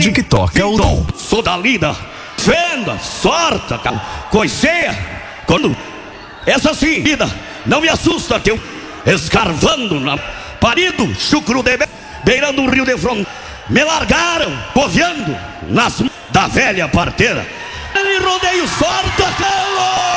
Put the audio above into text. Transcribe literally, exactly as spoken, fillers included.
De que toca o dom. Sou da lida, fenda, sorta, coiceia. Quando essa sim, vida, não me assusta que eu escarvando na parido, chucro de beirando o rio de fronte. Me largaram, coveando nas da velha parteira. Ele rodeio sorta, calor.